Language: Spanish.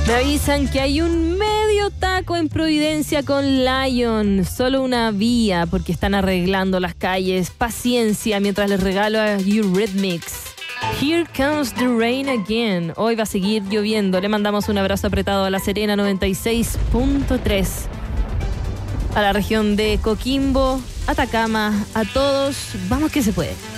Me avisan que hay un medio taco en Providencia con Lion. Solo una vía porque están arreglando las calles. Paciencia mientras les regalo a Eurythmics. Here comes the rain again. Hoy va a seguir lloviendo. Le mandamos un abrazo apretado a La Serena 96.3. A la región de Coquimbo, Atacama, a todos. Vamos que se puede.